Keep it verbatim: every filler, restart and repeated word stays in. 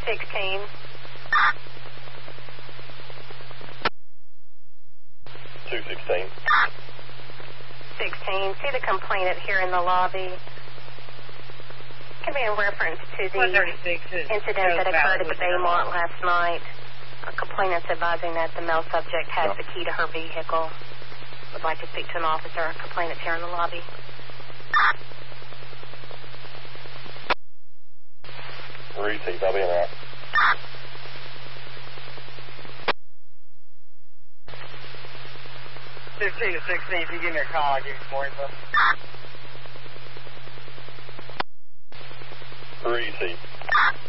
sixteen. two sixteen. sixteen. See the complainant here in the lobby. Can be in reference to the incident that occurred at the Baymont last night. A complainant's advising that the male subject has Yep. the key to her vehicle. Would like to speak to an officer. Complainant's here in the lobby. Receive, I'll be in there. fifteen to sixteen, if you give me a call, I'll give you more info. Receive.